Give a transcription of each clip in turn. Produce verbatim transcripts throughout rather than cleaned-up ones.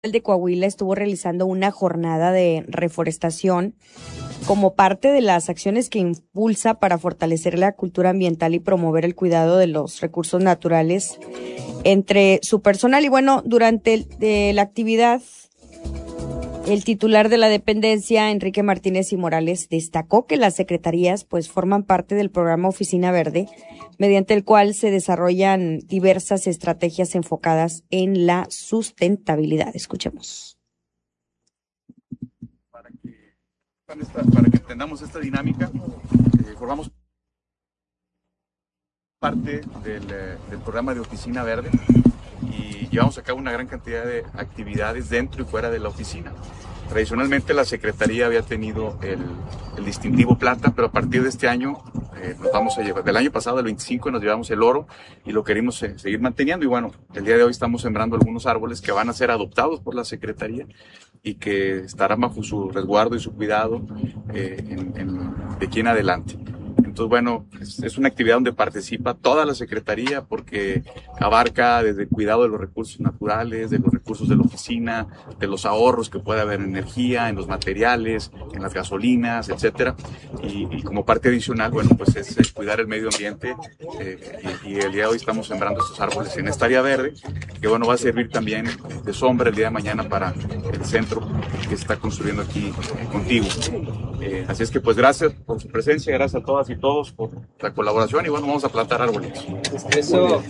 de Coahuila estuvo realizando una jornada de reforestación como parte de las acciones que impulsa para fortalecer la cultura ambiental y promover el cuidado de los recursos naturales entre su personal. Y bueno, durante el, de la actividad, el titular de la dependencia, Enrique Martínez y Morales, destacó que las secretarías pues forman parte del programa Oficina Verde, mediante el cual se desarrollan diversas estrategias enfocadas en la sustentabilidad. Escuchemos. Para que, para que entendamos esta dinámica, eh, formamos parte del, del programa de Oficina Verde y llevamos a cabo una gran cantidad de actividades dentro y fuera de la oficina. Tradicionalmente la Secretaría había tenido el, el distintivo plata, pero a partir de este año eh, nos vamos a llevar, del año pasado, el veinticinco, nos llevamos el oro y lo queremos eh, seguir manteniendo. Y bueno, el día de hoy estamos sembrando algunos árboles que van a ser adoptados por la Secretaría y que estarán bajo su resguardo y su cuidado eh, en, en, de aquí en adelante. Entonces, bueno, es, es una actividad donde participa toda la Secretaría porque abarca desde el cuidado de los recursos naturales, de los recursos de la oficina, de los ahorros que puede haber en energía, en los materiales, en las gasolinas, etcétera. Y, y como parte adicional, bueno, pues es, es cuidar el medio ambiente eh, y, y el día de hoy estamos sembrando estos árboles en esta área verde, que bueno, va a servir también de sombra el día de mañana para el centro que se está construyendo aquí eh, contigo. Eh, así es que pues gracias por su presencia, gracias a todas y todos por la colaboración y bueno, vamos a plantar árboles. Eso.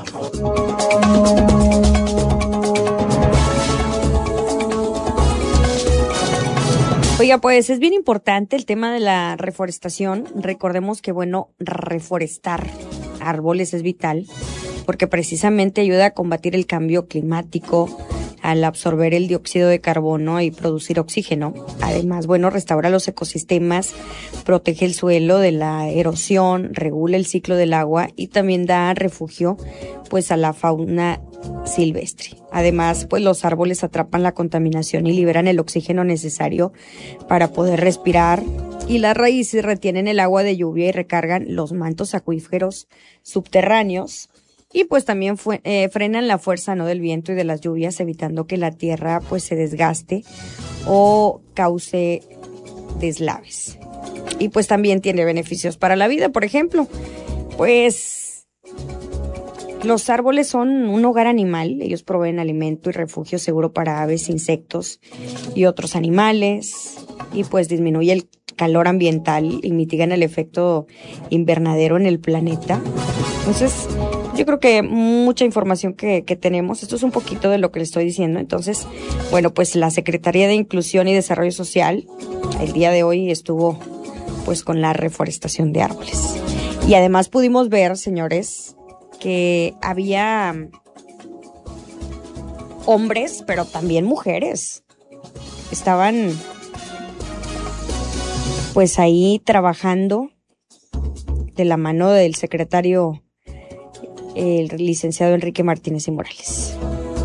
Oiga, pues es bien importante el tema de la reforestación. Recordemos que, bueno, reforestar árboles es vital porque precisamente ayuda a combatir el cambio climático al absorber el dióxido de carbono y producir oxígeno. Además, bueno, restaura los ecosistemas, protege el suelo de la erosión, regula el ciclo del agua y también da refugio pues a la fauna silvestre. Además, pues los árboles atrapan la contaminación y liberan el oxígeno necesario para poder respirar y las raíces retienen el agua de lluvia y recargan los mantos acuíferos subterráneos. Y pues también fue, eh, frenan la fuerza, ¿no?, del viento y de las lluvias, evitando que la tierra pues se desgaste o cause deslaves. Y pues también tiene beneficios para la vida. Por ejemplo, pues los árboles son un hogar animal. Ellos proveen alimento y refugio seguro para aves, insectos y otros animales. Y pues disminuye el calor ambiental y mitigan el efecto invernadero en el planeta. Entonces, yo creo que mucha información que, que tenemos, esto es un poquito de lo que le estoy diciendo. Entonces, bueno, pues la Secretaría de Inclusión y Desarrollo Social el día de hoy estuvo pues con la reforestación de árboles. Y además pudimos ver, señores, que había hombres, pero también mujeres. Estaban pues ahí trabajando de la mano del secretario, el licenciado Enrique Martínez y Morales.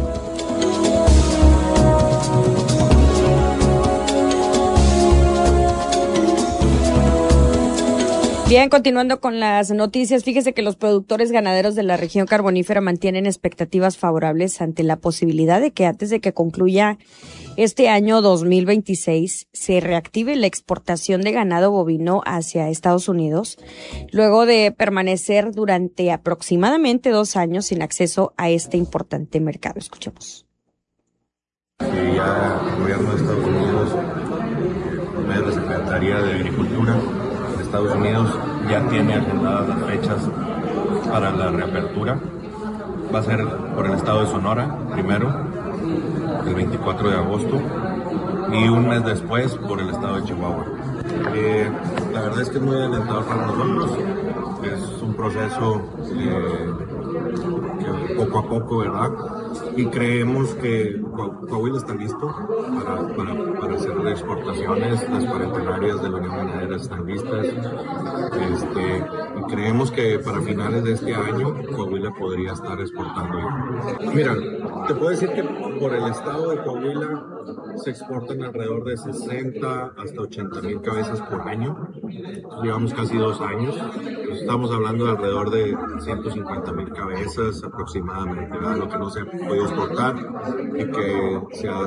Bien, continuando con las noticias, fíjese que los productores ganaderos de la región carbonífera mantienen expectativas favorables ante la posibilidad de que antes de que concluya este año dos mil veintiséis se reactive la exportación de ganado bovino hacia Estados Unidos, luego de permanecer durante aproximadamente dos años sin acceso a este importante mercado. Escuchemos. Que ya el gobierno de Estados Unidos, por medio de la Secretaría de Agricultura de Estados Unidos, ya tiene agendadas las fechas para la reapertura. Va a ser por el estado de Sonora primero, el veinticuatro de agosto, y un mes después por el estado de Chihuahua. Eh, la verdad es que es muy alentador para nosotros. Es un proceso eh, que poco a poco, ¿verdad? Y creemos que Coahuila está listo para, para, para hacer exportaciones. Las cuarentenarias de la Unión Ganadera están listas. Este, y creemos que para finales de este año Coahuila podría estar exportando. Mira, te puedo decir que por el estado de Coahuila se exportan alrededor de sesenta hasta ochenta mil cabezas por año. Llevamos casi dos años. Estamos hablando de alrededor de ciento cincuenta mil cabezas aproximadamente, ¿verdad? Lo que no se ha podido exportar y que se ha